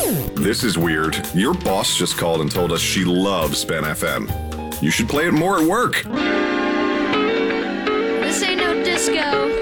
This is weird. Your boss just called and told us she loves Spin FM. You should play it more at work. This ain't no disco.